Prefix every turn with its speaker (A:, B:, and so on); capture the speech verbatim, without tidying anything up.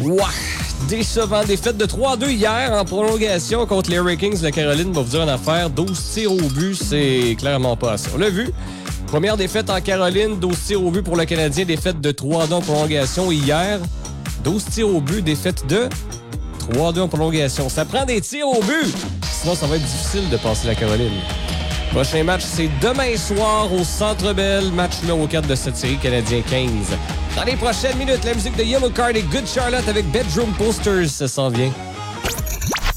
A: Ouais, décevant. Défaite de trois à deux hier en prolongation contre les Hurricanes de Caroline. Va vous dire une affaire, douze tirs au but, c'est clairement pas ça. On l'a vu. Première défaite en Caroline, douze tirs au but pour le Canadien. Défaite de trois à deux en prolongation hier. douze tirs au but, défaite de trois à deux en prolongation. Ça prend des tirs au but. Sinon, ça va être difficile de passer la Caroline. Prochain match, c'est demain soir au Centre Bell. Match numéro quatre de cette série Canadien quinze. Dans les prochaines minutes, la musique de Yellow Card et Good Charlotte avec Bedroom Posters, ça s'en vient.